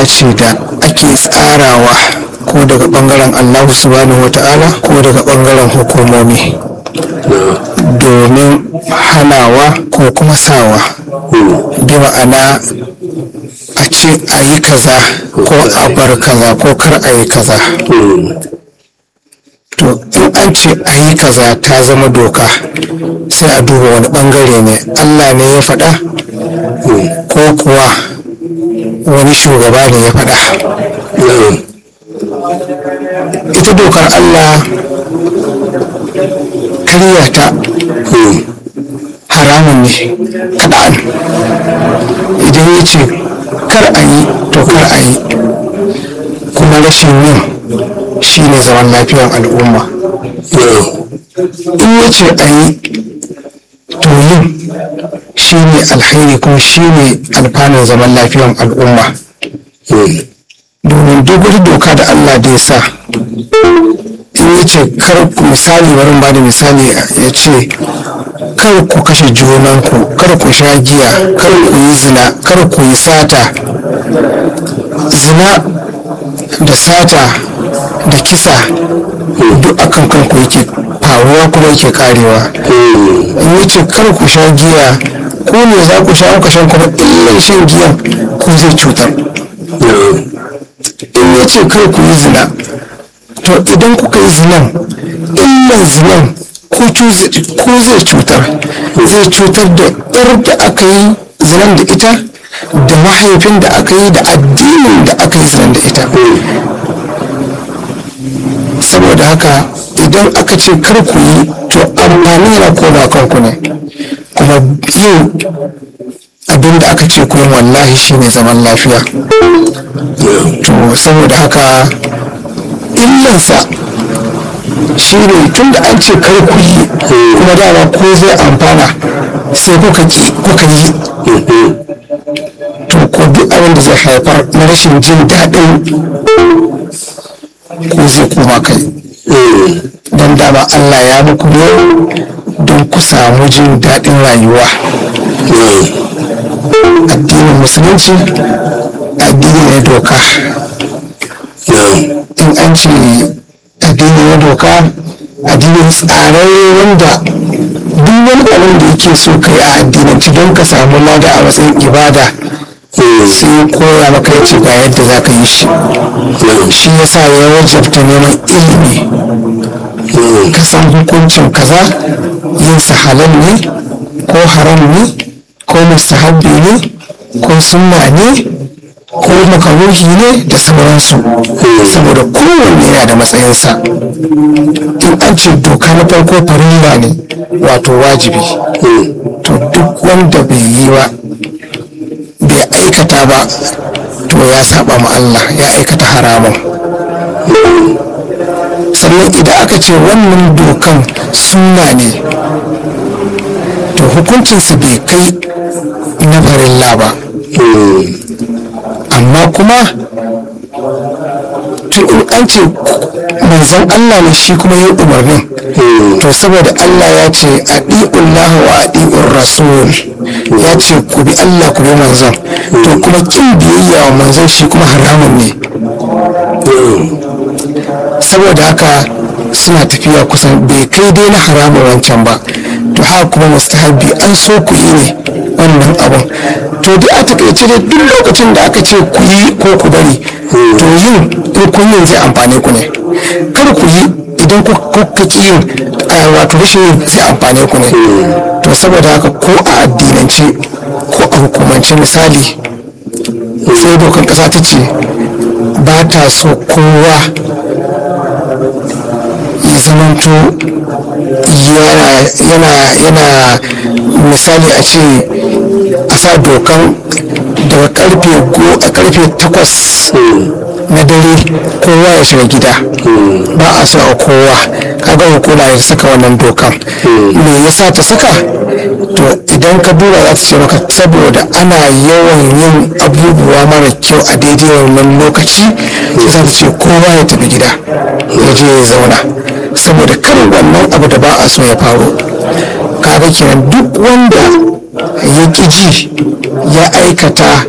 ce da ake tsarawa ko daga bangaren allahu subhanahu wata'ala ko daga bangaren hukumomi domin hanawa ko kuma sawa, bi ma'ana a ce a yi kaza ko a bar kaza ko kar a yi kaza. To in an ce a yi kaza ta zama doka, sai a duba wani bangare ne, Allah ne ya faɗa ko kuwa wani shugaba ne ya faɗa. Ita dokar Allah karya ta haramun ne kaɗan. Idan ya ce kar a yi to kar a yi, kuma rashin yin shi ne zaman lafiyar al'umma. In ya ce a yi to yin shi ne alhairi kuma shi ne alfanun zaman lafiyar al'umma. Domin duk wata doka da Allah da ya sa, in ya ce kar ku, misali bari ba da misali, ya ce kar ku kashe junanku, kar ku sha giya, kar ku yi zina, kar ku yi sata. Zina da sata da kisa duk akan kanku yake faruwa kuma yake karewa. In ya ce kar ku sha giya, ku ne za ku sha ku shan, kuma illan shan giyan ku zai cutar. In ya ce kar ku yi zina, to idan kuka yi zinan, illan zinan ku zai cutar. Zai cutar da yar da aka yi zinan da ita, da mahaifin da aka yi, da addinin da aka yi zinan da ita. Saboda haka idan aka ce kar ku yi, to amfani yana koma kanku ne, kuma yin abin da aka ce ku yi wallahi shine zaman lafiya. To saboda haka illansa shi ne, tun da an ce kar ku yi kuma dama ko zai amfana sai kuka yi, to ko duk abin da zai haifar na rashin jin daɗin ko zai koma kai. Don dama Allah ya muku ne don ku samu jin daɗin rayuwa. Addinin musulunci addini ne doka. In an ce addini ne doka, addini tsararre wanda duk wani abin da yake so ka yi a addinanci don ka samu lada a matsayin ibada, sai koya maka yace ga yadda za ka yi shi. Shi yasa ya wajabta neman ilimi, ka san hukuncin kaza, yin sa halal ne ko haram ne ko mustahabbi ne ko sunna ne ko makaruhi ne da sauransu, saboda kowanne yana da matsayinsa. In an ce doka na farko farilla ne, wato wajibi, to duk wanda bai yi ba, bai aikata ba, to ya saba ma Allah, ya aikata haramun. Sannan idan aka ce wannan dokan sunna ne, to hukuncinsa bai kai na farilla ba, amma kuma to in an ce manzon Allah ne shi kuma yin umarnin, to saboda Allah ya ce adi'ullah wa adi'ur rasul, ya ce ku bi Allah ku bi manzon, to kuma kin biyayya wa manzon shi kuma haramun ne. Saboda haka suna tafiya kusan, bai kai dai na haramun wancan ba, to haka kuma mustahabbi an so ku yi ne wannan abun. To duk a takaice dai duk lokacin da aka ce ku yi ko ku bari, to yin in kun yin zai amfane ku ne. Kar ku yi idan kuka ki yin, wato rashin yin zai amfane ku ne. To saboda haka ko a addinance ko a hukumance, misali sai dokan kasa ta ce ba ta so kowa ya zamanto yana misali a ce a sa dokan daga karfe 8 na dare kowa ya shiga gida, ba a so a kowa. Kaga hukuma ya saka wannan dokan, me yasa ta saka? To idan ka duba za ta ce maka saboda ana yawan yin abubuwa mara kyau a daidai wannan lokaci, sai ta ce kowa ya tafi gida ya je ya zauna, saboda kar wannan abu da ba a so ya faru. Kaga kenan duk wanda ya ƙi ji ya aikata